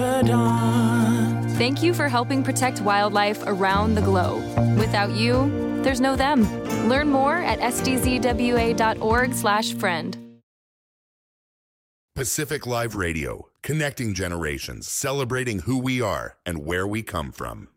dawn. Thank you for helping protect wildlife around the globe. Without you, there's no them. Learn more at sdzwa.org/friend. Pacific Live Radio, connecting generations, celebrating who we are and where we come from.